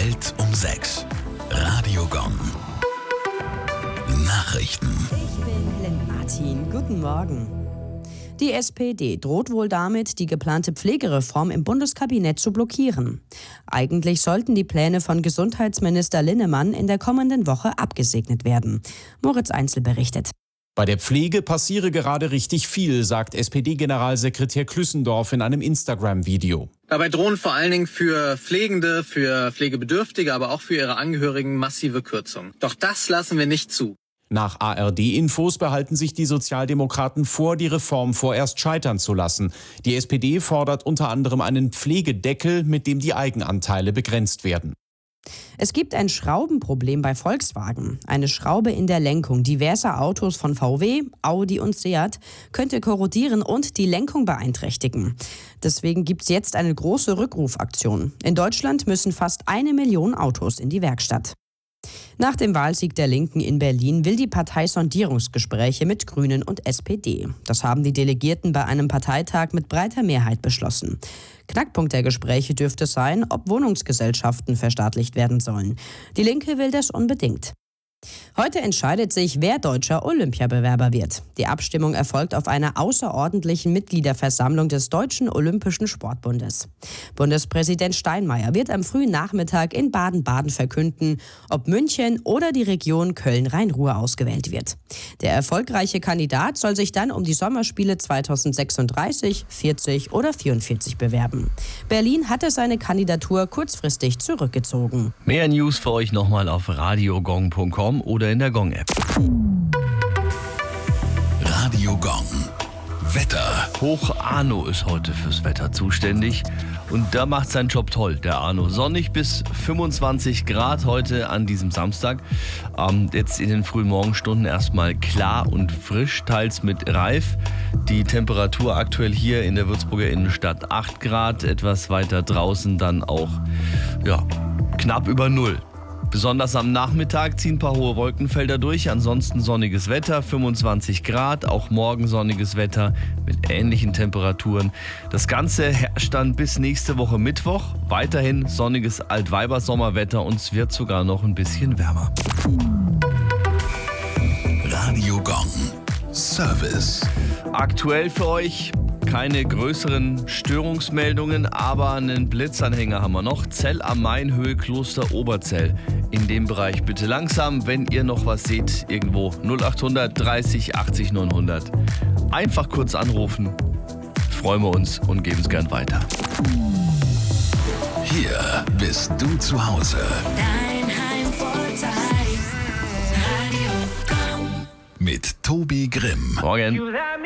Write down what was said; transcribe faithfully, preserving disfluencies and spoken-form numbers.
Welt um sechs. Radio Gong. Nachrichten. Ich bin Helen Martin. Guten Morgen. Die S P D droht wohl damit, die geplante Pflegereform im Bundeskabinett zu blockieren. Eigentlich sollten die Pläne von Gesundheitsminister Linnemann in der kommenden Woche abgesegnet werden. Moritz Einzel berichtet. Bei der Pflege passiere gerade richtig viel, sagt S P D-Generalsekretär Klüssendorf in einem Instagram-Video. Dabei drohen vor allen Dingen für Pflegende, für Pflegebedürftige, aber auch für ihre Angehörigen massive Kürzungen. Doch das lassen wir nicht zu. Nach A R D-Infos behalten sich die Sozialdemokraten vor, die Reform vorerst scheitern zu lassen. Die S P D fordert unter anderem einen Pflegedeckel, mit dem die Eigenanteile begrenzt werden. Es gibt ein Schraubenproblem bei Volkswagen. Eine Schraube in der Lenkung diverser Autos von V W, Audi und Seat könnte korrodieren und die Lenkung beeinträchtigen. Deswegen gibt es jetzt eine große Rückrufaktion. In Deutschland müssen fast eine Million Autos in die Werkstatt. Nach dem Wahlsieg der Linken in Berlin will die Partei Sondierungsgespräche mit Grünen und S P D. Das haben die Delegierten bei einem Parteitag mit breiter Mehrheit beschlossen. Knackpunkt der Gespräche dürfte sein, ob Wohnungsgesellschaften verstaatlicht werden sollen. Die Linke will das unbedingt. Heute entscheidet sich, wer deutscher Olympiabewerber wird. Die Abstimmung erfolgt auf einer außerordentlichen Mitgliederversammlung des Deutschen Olympischen Sportbundes. Bundespräsident Steinmeier wird am frühen Nachmittag in Baden-Baden verkünden, ob München oder die Region Köln-Rhein-Ruhr ausgewählt wird. Der erfolgreiche Kandidat soll sich dann um die Sommerspiele zweitausendsechsunddreißig, vierzig oder vierundvierzig bewerben. Berlin hatte seine Kandidatur kurzfristig zurückgezogen. Mehr News für euch nochmal auf radiogong punkt com oder in der Gong-App. Radio Gong. Wetter. Hoch Arno ist heute fürs Wetter zuständig und da macht seinen Job toll, der Arno. Sonnig bis fünfundzwanzig Grad heute an diesem Samstag. Ähm, jetzt in den frühen Morgenstunden erstmal klar und frisch, teils mit Reif. Die Temperatur aktuell hier in der Würzburger Innenstadt acht Grad, etwas weiter draußen dann auch ja, knapp über Null. Besonders am Nachmittag ziehen ein paar hohe Wolkenfelder durch, ansonsten sonniges Wetter, fünfundzwanzig Grad, auch morgen sonniges Wetter mit ähnlichen Temperaturen. Das Ganze herrscht dann bis nächste Woche Mittwoch, weiterhin sonniges Altweibersommerwetter und es wird sogar noch ein bisschen wärmer. Radio Gong. Service. Aktuell für euch keine größeren Störungsmeldungen, aber einen Blitzanhänger haben wir noch. Zell am Main, Höhe Kloster Oberzell. In dem Bereich bitte langsam, wenn ihr noch was seht, irgendwo null achthundert dreißig achtzig neunhundert. Einfach kurz anrufen, freuen wir uns und geben es gern weiter. Hier bist du zu Hause. Dein Heimvorteil. Radio Gong. Mit Tobi Grimm. Morgen.